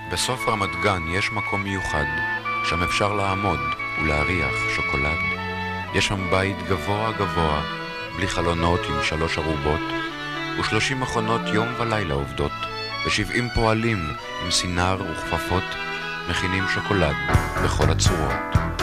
בסוף רמת גן יש מקום מיוחד, שם אפשר לעמוד ולהריח שוקולד. יש שם בית גבוה גבוה, בלי חלונות עם 3 ארובות, ו30 מכונות יום ולילה עובדות, ו70 פועלים עם סינר וכפפות, מכינים שוקולד בכל הצורות.